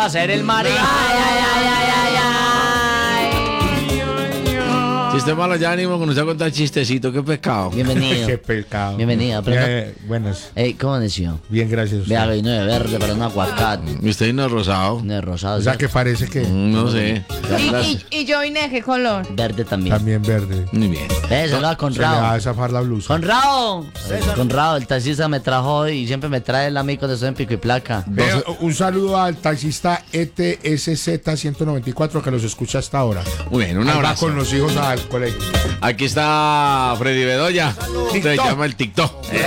hacer el marido. Ay, ay, ay, ay, ay, ay. Chiste malo ya ánimo con usted a contar chistecito, qué pecado. Bienvenido. Qué pecado. Bienvenido. Buenas. ¿Cómo amaneció? Bien, gracias. Vea, vino de verde para un aguacate. Y usted no es rosado. De rosado. O sea que parece que No sé. ¿Y yo vine de qué color? Verde también. también verde. Muy bien. Eso lo va Se le va a Conrado. zafar la blusa. Conrado, el taxista me trajo hoy y siempre me trae el amigo de estoy en pico y placa. Un saludo al taxista ETSZ 194 que los escucha hasta ahora. Muy bien, un Ahí va abrazo. con los hijos al colegio. Aquí está Freddy Bedoya. Se llama el TikTok.